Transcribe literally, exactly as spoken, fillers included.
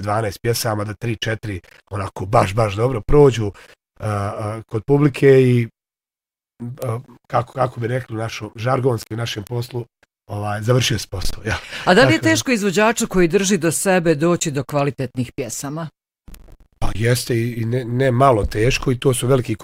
dvanaest pjesama, da tri četiri onako baš, baš dobro prođu uh, uh, kod publike i uh, kako, kako bi rekli u našom žargonskim, u našem poslu, ovaj, završio se posao. Ja. A da li je Dakle, teško izvođaču koji drži do sebe doći do kvalitetnih pjesama? Pa jeste i ne, ne malo teško i to su veliki